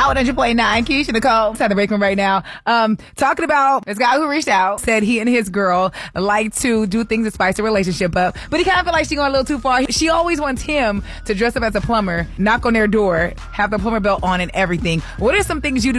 Out 100.9, Keisha Nicole. It's at the break room right now. Talking about this guy who reached out, said he and his girl like to do things to spice the relationship up, but he kind of feel like she's going a little too far. She always wants him to dress up as a plumber, knock on their door, have the plumber belt on and everything. What are some things you do